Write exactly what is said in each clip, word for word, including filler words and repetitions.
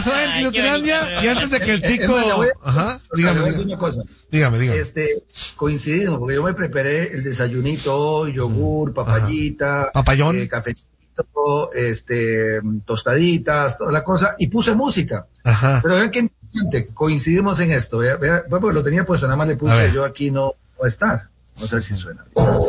se vaya a Quinotilandia y antes de que el tico... Ajá, dígame, dígame. Una cosa. Dígame, dígame. Este, coincidimos, porque yo me preparé el desayunito, yogur, papayita, Ajá. Papayón. Eh, cafecito, este, tostaditas, toda la cosa, y puse música. Ajá. Pero vean que coincidimos en esto, vea, vea, porque lo tenía puesto, nada más le puse yo aquí no va a estar. Vamos a ver si suena.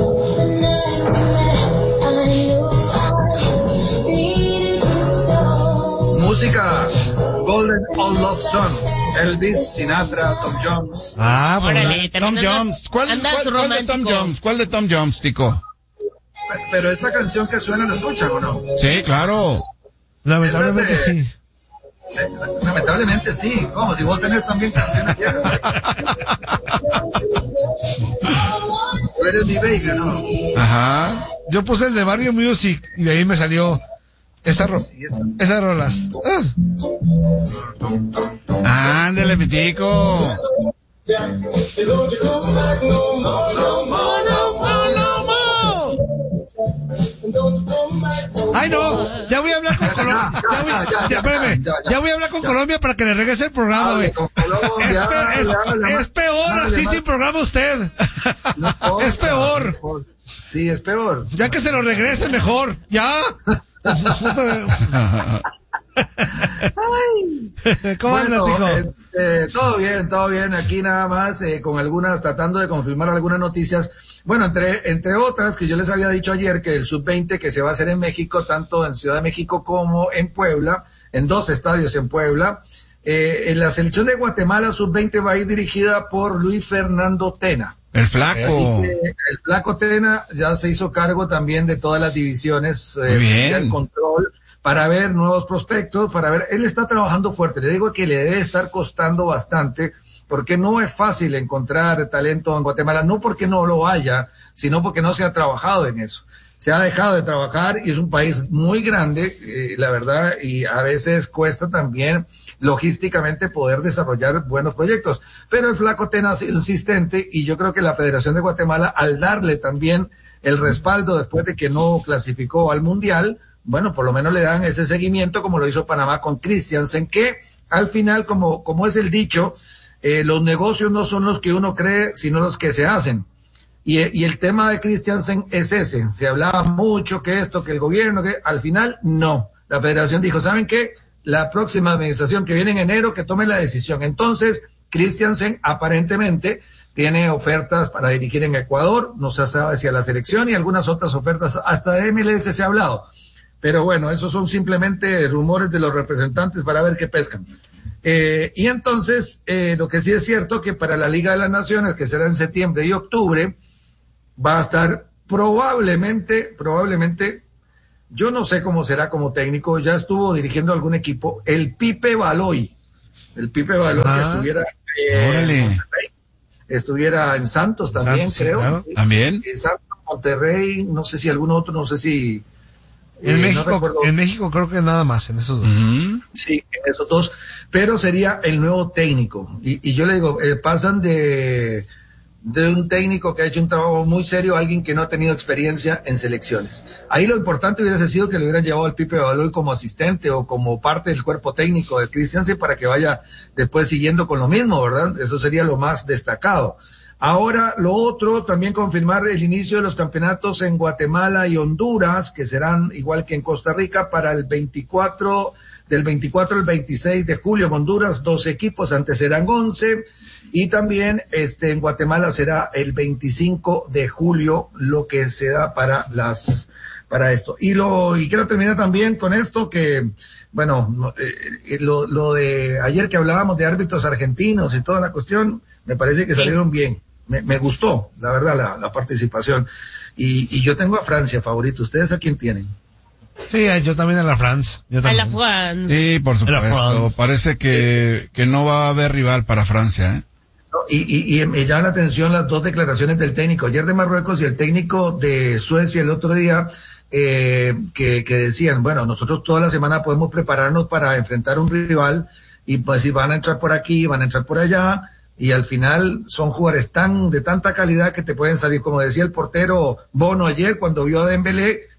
Música Golden All Love Songs, Elvis, Sinatra, Tom Jones. Ah, bueno. Órale, Tom también andas- Jones. ¿Cuál, andas cuál, cuál de Tom romántico. Jones? ¿Cuál de Tom Jones, tico? Pero esta canción que suena, ¿la escuchan o no? Sí, claro. Lamentablemente Esa es de- sí. Eh, Lamentablemente sí. ¿Cómo? Si vos tenés también canciones ya. Tú eres mi baby, ¿no? Ajá. Yo puse el de Mario Music y de ahí me salió esa ro esas rolas. Ah. Ándale, mi tico. Ay, no, ya voy a hablar con Colombia. Ya, voy, ya, ya, espérame, ya voy a hablar con Colombia para que le regrese el programa, güey. Es, pe- es, es peor así sin programa usted. Es peor. Sí, es peor. Ya que se lo regrese mejor. Ya. ¿Cómo Bueno, andas, hijo? eh, todo bien, todo bien. Aquí nada más eh, con algunas, tratando de confirmar algunas noticias. Bueno, entre entre otras que yo les había dicho ayer que el sub veinte que se va a hacer en México, tanto en Ciudad de México como en Puebla, en dos estadios en Puebla. Eh, en la selección de Guatemala sub veinte va a ir dirigida por Luis Fernando Tena. El flaco. Así que el flaco Tena ya se hizo cargo también de todas las divisiones, eh, Muy bien. del control, para ver nuevos prospectos, para ver, él está trabajando fuerte, le digo que le debe estar costando bastante, porque no es fácil encontrar talento en Guatemala, no porque no lo haya, sino porque no se ha trabajado en eso. Se ha dejado de trabajar y es un país muy grande, eh, la verdad, y a veces cuesta también logísticamente poder desarrollar buenos proyectos. Pero el flaco Tena ha sido insistente y yo creo que la Federación de Guatemala, al darle también el respaldo después de que no clasificó al Mundial, bueno, por lo menos le dan ese seguimiento como lo hizo Panamá con Christiansen, que al final, como, como es el dicho, eh, los negocios no son los que uno cree, sino los que se hacen. Y, y el tema de Christiansen es ese. Se hablaba mucho que esto, que el gobierno, que al final no. La federación dijo, ¿saben qué? La próxima administración que viene en enero que tome la decisión. Entonces, Christiansen aparentemente tiene ofertas para dirigir en Ecuador, no se sabe si a la selección y algunas otras ofertas, hasta de M L S se ha hablado. Pero bueno, esos son simplemente rumores de los representantes para ver qué pescan. Eh, y entonces, eh, lo que sí es cierto que para la Liga de las Naciones, que será en septiembre y octubre, va a estar probablemente, probablemente, yo no sé cómo será como técnico, ya estuvo dirigiendo algún equipo, el Pipe Baloy, el Pipe Baloy Ah, que estuviera, eh, órale. en Monterrey, estuviera en Santos también, Santos, sí, creo. claro, también. En Santos, Monterrey, no sé si algún otro, no sé si... En eh, México, no recuerdo. en México creo que nada más, en esos dos. Uh-huh. Sí, en esos dos, pero sería el nuevo técnico. Y, y yo le digo, eh, pasan de, de un técnico que ha hecho un trabajo muy serio a alguien que no ha tenido experiencia en selecciones. Ahí lo importante hubiese sido que le hubieran llevado al Pipe Baloy como asistente o como parte del cuerpo técnico de Christiansen para que vaya después siguiendo con lo mismo, ¿verdad? Eso sería lo más destacado. Ahora, lo otro, también confirmar el inicio de los campeonatos en Guatemala y Honduras, que serán igual que en Costa Rica para el veinticuatro, del veinticuatro al veintiséis de julio en Honduras, dos equipos, antes serán once, y también este en Guatemala será el veinticinco de julio lo que se da para las, para esto. Y lo, y quiero terminar también con esto que, bueno, eh, lo, lo de ayer que hablábamos de árbitros argentinos y toda la cuestión, me parece que Sí. salieron bien. Me, me gustó, la verdad, la, la participación. Y, y yo tengo a Francia favorito. ¿Ustedes a quién tienen? Sí, yo también a la France. Yo A también. la France. Sí, por Era supuesto. France. Parece que, que no va a haber rival para Francia, ¿eh? ¿No? Y, y, y me llaman la atención las dos declaraciones del técnico. Ayer de Marruecos y el técnico de Suecia el otro día, eh, que, que decían, bueno, nosotros toda la semana podemos prepararnos para enfrentar un rival y pues si van a entrar por aquí, van a entrar por allá. Y al final son jugadores tan de tanta calidad que te pueden salir, como decía el portero Bono ayer cuando vio a Dembélé,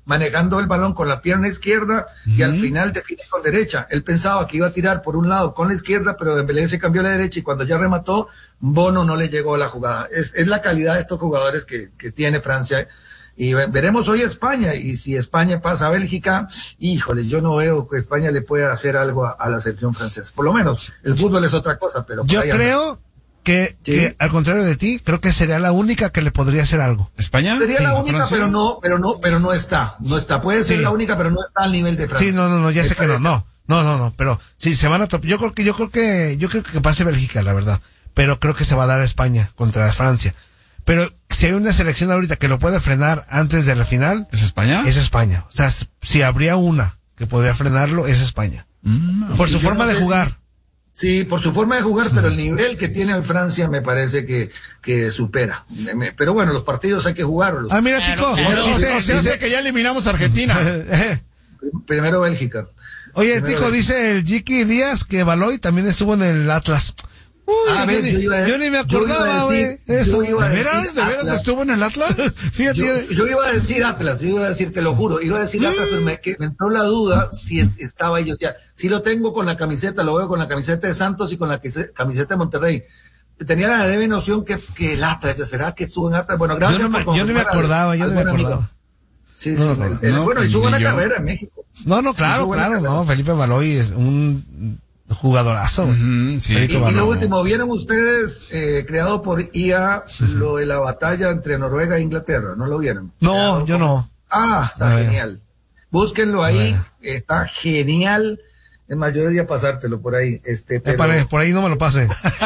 manejando el balón con la pierna izquierda uh-huh. y al final define con derecha. Él pensaba que iba a tirar por un lado con la izquierda, pero Dembélé se cambió a la derecha y cuando ya remató, Bono no le llegó a la jugada. Es, es la calidad de estos jugadores que, que tiene Francia. Y veremos hoy a España, y si España pasa a Bélgica, híjole, yo no veo que España le pueda hacer algo a, a la selección francesa. Por lo menos, el fútbol es otra cosa, pero... Yo creo que, ¿sí? que, al contrario de ti, creo que sería la única que le podría hacer algo. ¿España? Sería sí, la única, Francia. pero no, pero no, pero no está, no está. Puede ser sí. la única, pero no está al nivel de Francia. Sí, no, no, no, ya sé que no, no, no, no, no, pero sí, se van a top. Yo creo que, yo creo que, yo creo que pase Bélgica, la verdad, pero creo que se va a dar a España contra Francia. Pero si hay una selección ahorita que lo puede frenar antes de la final... ¿Es España? Es España. O sea, si habría una que podría frenarlo, es España. Mm, por su forma no de jugar. Si, sí, por su forma de jugar, pero el nivel que tiene hoy Francia me parece que, que supera. Pero bueno, los partidos hay que jugarlos. Ah, mira, Tico. Claro, dice, claro. dice, dice que ya eliminamos a Argentina. Primero Bélgica. Oye, Primero Tico, Bélgica. dice el Jiki Díaz que Baloy también estuvo en el Atlas. Uy, ah, yo, ves, ni, yo, iba a, yo ni me acordaba, güey. Eso. ¿De veras? ¿De veras estuvo en el Atlas? Fíjate. Yo, yo iba a decir Atlas, yo iba a decir, te lo juro, iba a decir Atlas, pero me, que me entró la duda si estaba ellos ya. Si lo tengo con la camiseta, lo veo con la camiseta de Santos y con la camiseta de Monterrey. Tenía la leve noción que, que el Atlas, ¿será que estuvo en Atlas? Bueno, gracias yo no, por Yo no me acordaba, yo no me acordaba. Amigo. Sí, no, sí, no, no, no, bueno, hizo buena carrera en México. No, no, claro, claro, no, Felipe Baloy es un jugadorazo. Uh-huh, sí. y, y lo último, ¿vieron ustedes, eh, creado por I A, uh-huh. lo de la batalla entre Noruega e Inglaterra? ¿No lo vieron? No, creado yo por... no. Ah, está genial. Búsquenlo ahí, está genial. Es más, yo debería pasártelo por ahí. Este, pero... Épale, por ahí no me lo pase.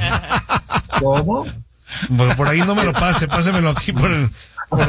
¿Cómo? Por, por ahí no me lo pase, pásemelo aquí por el... Por el...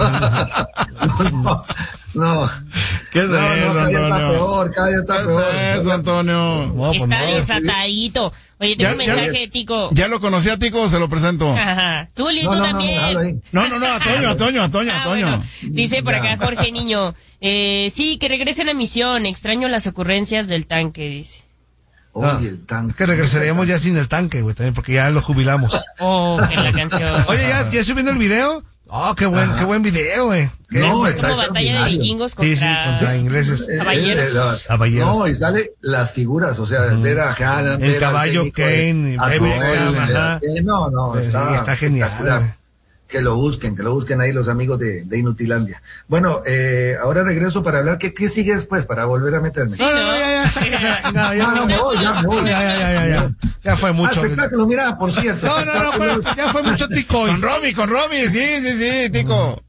no, no. ¿Qué es no, eso, no, cada día Antonio? está peor, cada día está ¿Qué peor. es eso, Antonio? No, está no. desatadito. Oye, tengo ya, un mensaje ya, de Tico. ¿Ya lo conocí a Tico o se lo presento? Ajá. Zuli, no, tú no, también. No, no, no, Antonio, Antonio, Antonio, ah, Antonio. Bueno. Dice por acá Jorge Niño, eh, sí, que regresen a misión, extraño las ocurrencias del tanque, dice. Oye, ah, el tanque. Que regresaríamos ya sin el tanque, güey, también, porque ya lo jubilamos. Oh, en la canción. Oye, ¿ya, ya estoy viendo el video? Oh, qué buen, Ajá. qué buen video, güey. No, es como batalla de vikingos contra, sí, sí, contra ingleses. Caballeros. Eh, eh, caballeros. No, y sale las figuras, o sea, uh-huh. ver a Haaland, el caballo Kane, el No, no, pues está, sí, está genial. Que lo busquen, que lo busquen ahí los amigos de, de Inutilandia. Bueno, eh, ahora regreso para hablar, ¿qué, qué sigue después para volver a meterme? Sí, no, no, no, ya, ya, no, ya, no, no, ya, ya, ya, ya, ya, ya, ya fue mucho. Ah, espectáculo, mira, por cierto. No, no, no, pero ya fue mucho Tico. Con Romy, con Romy, sí, sí, sí, Tico.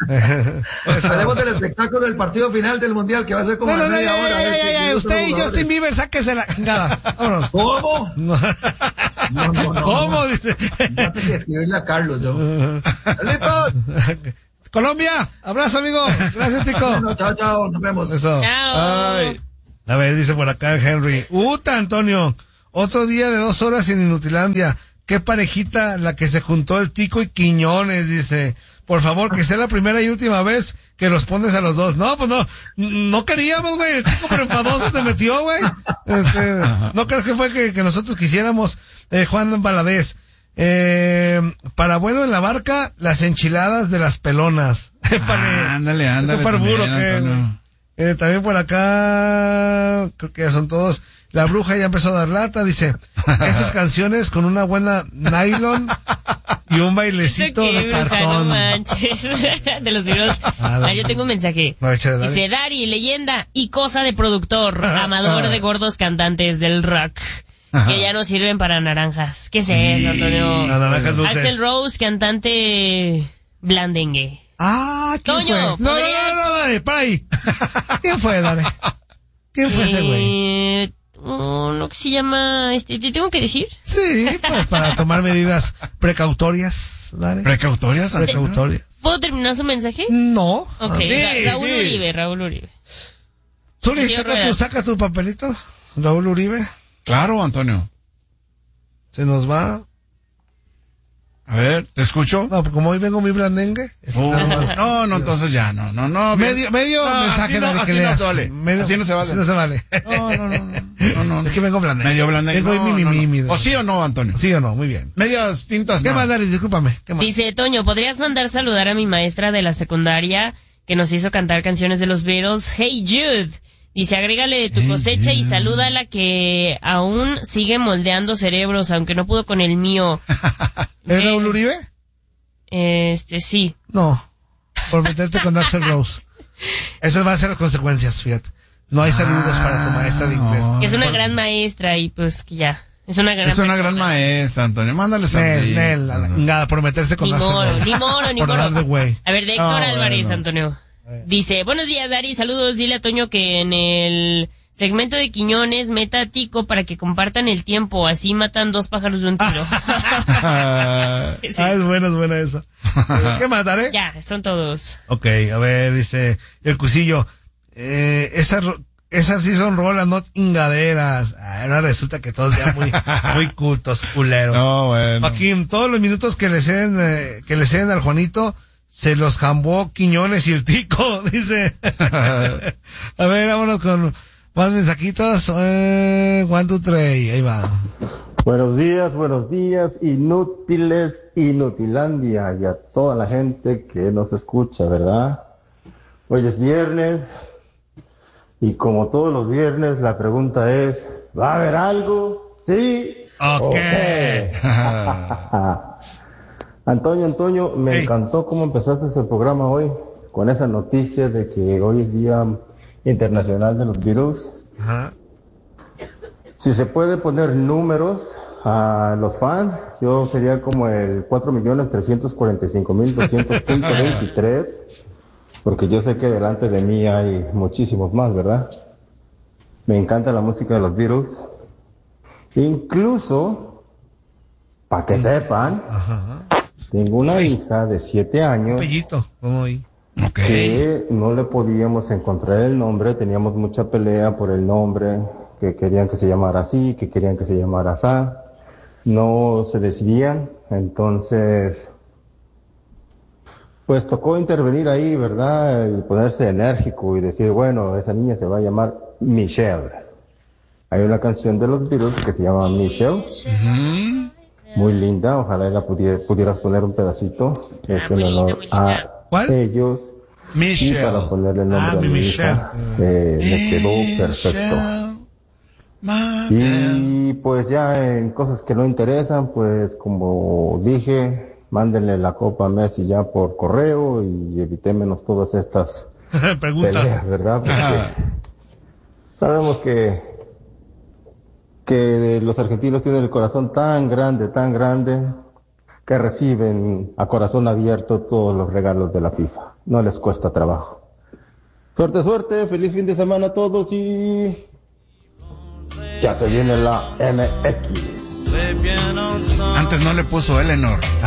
Hablemos del espectáculo del partido final del mundial que va a ser como no, no, a media no, hora. Ya, ya, ya, ya. Usted y Justin Bieber, sáquese la chingada. Vámonos. ¿Cómo? No. No, no, no, ¿Cómo? No. Dice. No te que escribirle a Carlos, yo. ¡Listo! Colombia, abrazo, amigo. Gracias, Tico. Bueno, chao, chao, nos vemos. Eso. Chao. Ay. A ver, dice por acá el Henry. Uta, Antonio. Otro día de dos horas en Inutilandia. Qué parejita la que se juntó el Tico y Quiñones, dice. Por favor, que sea la primera y última vez que los pones a los dos. No, pues no, no queríamos, güey. El Tico pero enfadoso se metió, güey. Este, no crees que fue que, que nosotros quisiéramos. Eh, Juan Valadez. Eh, para bueno en la barca, las enchiladas de las pelonas. Ah, ándale, ándale. Eso fue que, eh, también por acá, creo que ya son todos. La bruja ya empezó a dar lata, dice. Esas canciones con una buena nylon y un bailecito qué, de bruja, cartón. No manches. De los libros. Ah, ah, yo tengo un mensaje. No, échale, dale. Dice Dari, leyenda y cosa de productor, amador de gordos cantantes del rock. Ajá. Que ya no sirven para naranjas. ¿Qué es eso, Antonio? No, naranjas dulces. Axel Rose, cantante blandengue. Ah, ¿quién Toño, fue? No, ¿podrías... no, no, no, dale, para ahí. ¿Quién fue, dale? ¿Quién fue eh, ese güey? Uno que se llama, este, ¿te tengo que decir? Sí, pues para tomar medidas precautorias, dale. ¿Precautorias? Precautorias. ¿Puedo terminar su mensaje? No. Ok, sí, Ra- Raúl sí. Uribe, Raúl Uribe. Zuli, saca tu, saca tu papelito. Raúl Uribe. Claro, Antonio. Se nos va. A ver, ¿te escucho? No, porque como hoy vengo muy blandengue. Uh, no, no, entonces ya, no, no, no. Medio, medio no, mensaje así no, de así que no leas. se vale. Medio, así no se vale. Así no se vale. No, no, no, no, no, no. Es que vengo blandengue. Medio blandengue. Vengo no, mi, no, mi, no. mi, mi. ¿O sí o no, Antonio? Sí o no, muy bien. Medias tintas, ¿Qué no. más, Dari? Discúlpame. ¿Qué más? Dice, Toño, ¿podrías mandar saludar a mi maestra de la secundaria que nos hizo cantar canciones de los Beatles. Hey Jude, dice, agrégale de tu cosecha y saluda a la que aún sigue moldeando cerebros, aunque no pudo con el mío. ¿Es Raúl Uribe? Este, sí. No, por meterte con Axl Rose. Eso va a ser las consecuencias, fíjate. No hay saludos ah, para tu maestra de inglés. Que es una por... gran maestra y pues que ya. Es una gran Es una gran maestra, Antonio. Mándale saludos. Nel, Nel, nada, por meterse con Axl Rose. Ni moro, ni moro, ni moro. A ver, de Héctor oh, Álvarez, bueno. Antonio. Dice, buenos días, Dari, saludos. Dile a Toño que en el segmento de Quiñones meta a Tico para que compartan el tiempo. Así matan dos pájaros de un tiro. Sí. Ah, es buena, es buena esa. ¿Qué mataré? Ya, son todos. Ok, a ver, dice el Cusillo. Eh, esas, esas sí son rolas, no ingaderas. Ah, ahora resulta que todos ya muy, muy cultos, culeros. No, bueno. Joaquín, todos los minutos que le ceden, eh, que le ceden al Juanito, se los jambó Quiñones y el Tico, dice. A ver, vámonos con más mensajitos. Eh, one, two, three, ahí va. Buenos días, buenos días, inútiles, inutilandia, y a toda la gente que nos escucha, ¿verdad? Hoy es viernes, y como todos los viernes, la pregunta es, ¿va a haber algo? ¿Sí? Ok. okay. Antonio, Antonio, me hey. encantó cómo empezaste el programa hoy, con esa noticia de que hoy es Día Internacional de los Beatles. Ajá. Si se puede poner números a los fans, yo sería como el cuatro millones trescientos cuarenta y cinco mil doscientos veintitrés, porque yo sé que delante de mí hay muchísimos más, ¿verdad? Me encanta la música de los Beatles. Incluso, para que sepan, Ajá. tengo una hija de siete años. Un pellito, como hoy. Okay. Que no le podíamos encontrar el nombre, teníamos mucha pelea por el nombre, que querían que se llamara así, que querían que se llamara así, no se decidían, entonces pues tocó intervenir ahí, ¿verdad? Y ponerse enérgico y decir, bueno, esa niña se va a llamar Michelle. Hay una canción de los Beatles que se llama Michelle, uh-huh. Muy linda, ojalá la pudiera, pudieras poner un pedacito, es en honor a ¿Cuál? ellos. Michelle. Y para ponerle el nombre ah, a mi Michelle. hija, eh, me quedó perfecto. Y pues ya en cosas que no interesan, pues como dije, mándenle la copa a Messi ya por correo y evitémonos todas estas preguntas, peleas, ¿verdad? Porque sabemos que que los argentinos tienen el corazón tan grande, tan grande, que reciben a corazón abierto todos los regalos de la FIFA. No les cuesta trabajo. Suerte, suerte, feliz fin de semana a todos y ya se viene la M X. Antes no le puso Eleanor.